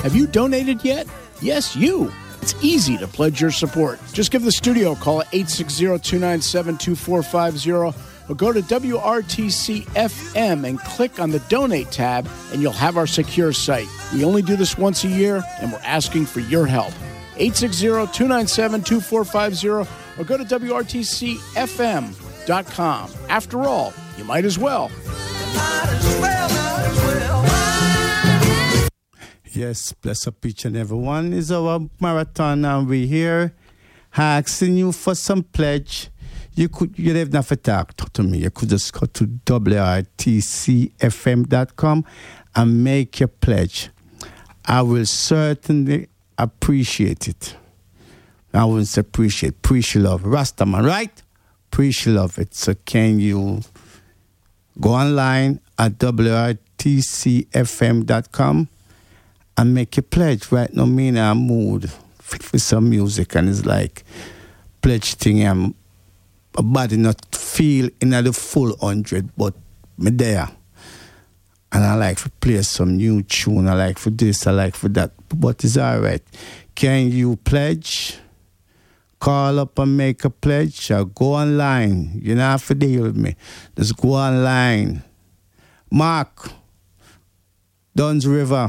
Have you donated yet? Yes, you. It's easy to pledge your support. Just give the studio a call at 860-297-2450 or go to WRTC-FM and click on the Donate tab, and you'll have our secure site. We only do this once a year, and we're asking for your help. 860-297-2450 or go to WRTCFM.com. After all, you might as well. Yes, bless up each and everyone. It's our marathon, and we're here asking you for some pledge. You don't have to talk to me. You could just go to WRTCFM.com and make your pledge. I will certainly appreciate it. I will appreciate love. Rastaman, right? Appreciate love it. So can you go online at WRTCFM.com and make your pledge? Right now, me in a mood for some music, and it's like pledge thing. I'm a body not feel in the full 100, but me there. And I like to play some new tune. I like for this, I like for that. But it's all right. Can you pledge? Call up and make a pledge, or go online. You don't have to deal with me. Just go online. Mark, Duns River,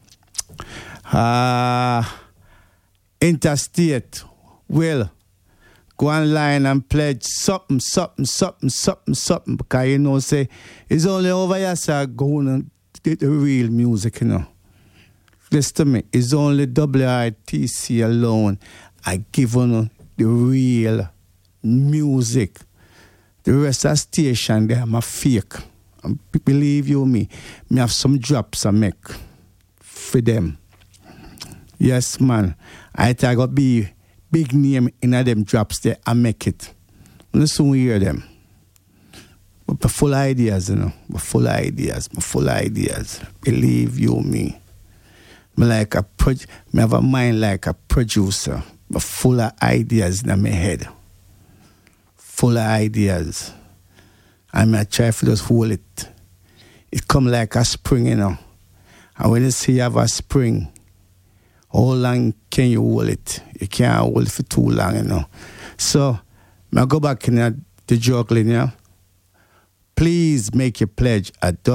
Interstate, Will, go online and pledge something, because you know, say, it's only over here, so go and get the real music, you know. Listen to me, it's only WRTC alone. I give on the real music. The rest of the station, they are fake. And believe you me have some drops I make for them. Yes, man. I think I got be big name in them drops there. I make it. And soon we hear them. But full ideas, you know. Full ideas. Believe you me. I have a mind like a producer. But full of ideas in my head. Full of ideas. And I try to just hold it. It come like a spring, you know. And when you see you have a spring, how long can you hold it? You can't hold it for too long, you know. So, I go back in the juggling, yeah. Please make your pledge at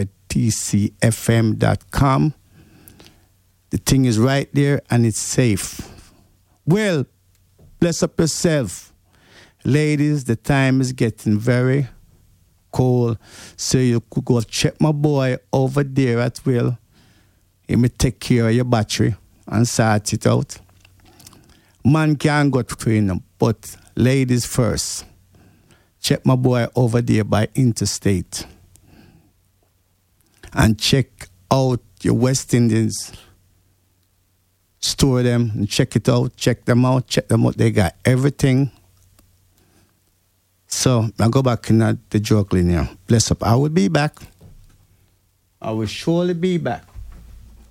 WRTCFM.com. The thing is right there and it's safe. Well, bless up yourself. Ladies, the time is getting very cold. So you could go check my boy over there at Will. He may take care of your battery and sort it out. Man can go to train, but ladies first. Check my boy over there by Interstate. And check out your West Indians. Store them and check it out. Check them out. They got everything. So, I go back in the juggling now. Bless up. I will be back. I will surely be back.